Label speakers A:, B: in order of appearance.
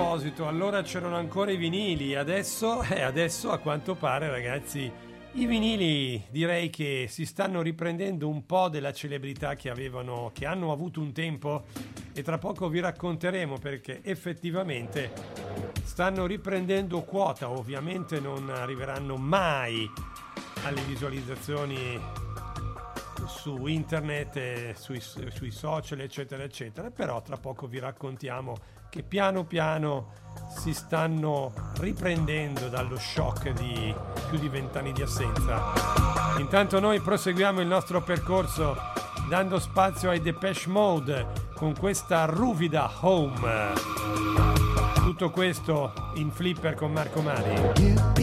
A: proposito, allora c'erano ancora i vinili, adesso a quanto pare, ragazzi, i vinili direi che si stanno riprendendo un po' della celebrità che hanno avuto un tempo, e tra poco vi racconteremo perché effettivamente stanno riprendendo quota. Ovviamente non arriveranno mai alle visualizzazioni su internet, sui social eccetera eccetera, però tra poco vi raccontiamo che piano piano si stanno riprendendo dallo shock di più di 20 anni di assenza. Intanto noi proseguiamo il nostro percorso dando spazio ai Depeche Mode con questa ruvida Home. Tutto questo in Flipper con Marco Mari.